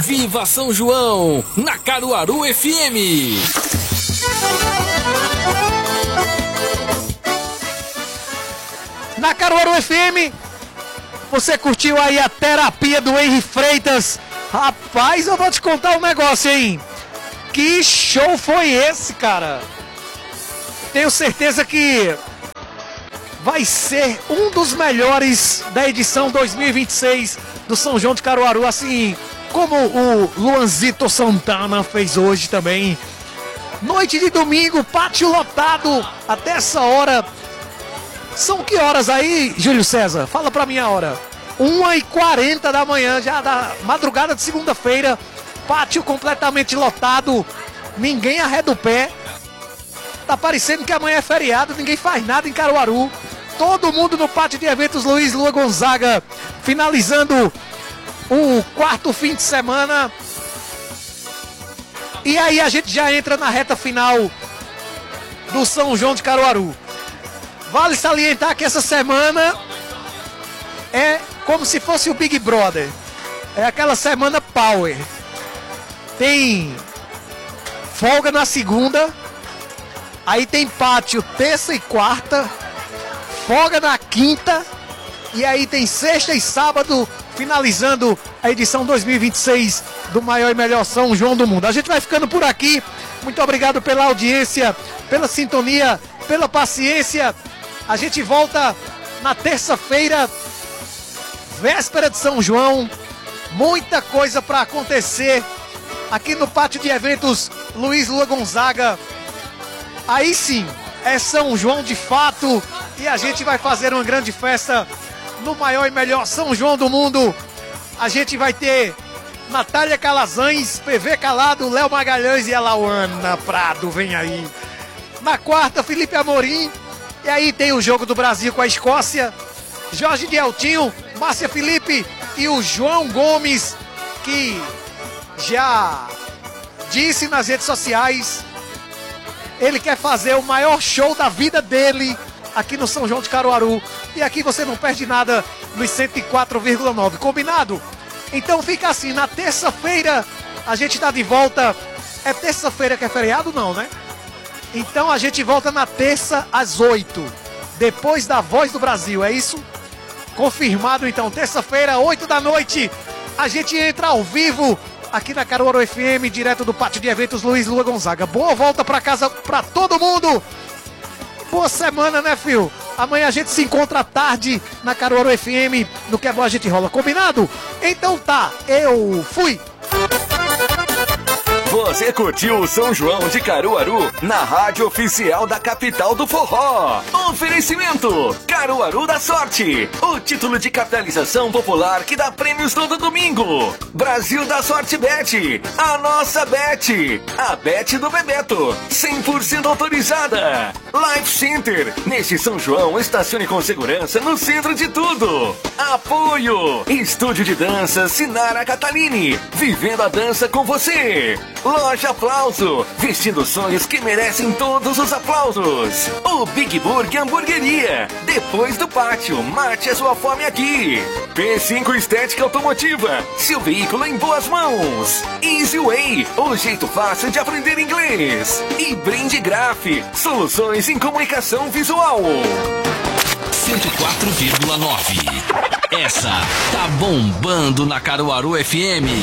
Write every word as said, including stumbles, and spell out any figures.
Viva São João, na Caruaru F M. Na Caruaru F M, você curtiu aí a terapia do Henry Freitas? Rapaz, eu vou te contar um negócio, hein? Que show foi esse, cara? Tenho certeza que vai ser um dos melhores da edição dois mil e vinte e seis do São João de Caruaru, assim como o Luanzito Santana fez hoje também. Noite de domingo, pátio lotado até essa hora. São que horas aí, Júlio César? Fala pra mim a hora. uma e quarenta da manhã, já da madrugada de segunda-feira. Pátio completamente lotado. Ninguém arreda o pé. Tá parecendo que amanhã é feriado, ninguém faz nada em Caruaru. Todo mundo no pátio de eventos Luiz Lua Gonzaga, finalizando o quarto fim de semana. E aí a gente já entra na reta final do São João de Caruaru. Vale salientar que essa semana é como se fosse o Big Brother. É aquela semana power. Tem folga na segunda, aí tem pátio terça e quarta, folga na quinta, e aí tem sexta e sábado, finalizando a edição dois mil e vinte e seis do maior e melhor São João do mundo. A gente vai ficando por aqui. Muito obrigado pela audiência, pela sintonia, pela paciência. A gente volta na terça-feira, véspera de São João. Muita coisa para acontecer aqui no pátio de eventos Luiz Lua Gonzaga. Aí sim, é São João de fato, e a gente vai fazer uma grande festa no maior e melhor São João do mundo. A gente vai ter Natália Calazans, P V Calado, Léo Magalhães e a Lauana Prado, vem aí. Na quarta, Felipe Amorim, e aí tem o Jogo do Brasil com a Escócia, Jorge Dieltinho, Márcia Felipe e o João Gomes, que já disse nas redes sociais, ele quer fazer o maior show da vida dele aqui no São João de Caruaru. E aqui você não perde nada nos cento e quatro vírgula nove. Combinado? Então fica assim, na terça-feira a gente tá de volta. É terça-feira que é feriado? Não, né? Então a gente volta na terça às oito, depois da Voz do Brasil, é isso? Confirmado então, terça-feira, oito da noite, a gente entra ao vivo aqui na Caruaru F M, direto do pátio de eventos Luiz Lua Gonzaga. Boa volta pra casa pra todo mundo. Boa semana, né, filho? Amanhã a gente se encontra à tarde na Caruaru F M, no Que É Bom a Gente Rola. Combinado? Então tá, eu fui. Você curtiu o São João de Caruaru na rádio oficial da capital do forró. Oferecimento Caruaru da Sorte, o título de capitalização popular que dá prêmios todo domingo. Brasil da Sorte Bet, a nossa Bet, a Bet do Bebeto, cem por cento autorizada. Life Center, neste São João estacione com segurança no centro de tudo. Apoio Estúdio de Dança Sinara Catalini, vivendo a dança com você. Loja Aplauso, vestindo sonhos que merecem todos os aplausos. O Big Burger Hamburgueria, depois do pátio, mate a sua fome aqui. P cinco Estética Automotiva, seu veículo em boas mãos. Easy Way, o jeito fácil de aprender inglês. E Brinde Graph, soluções em comunicação visual. cento e quatro vírgula nove. Essa tá bombando na Caruaru F M.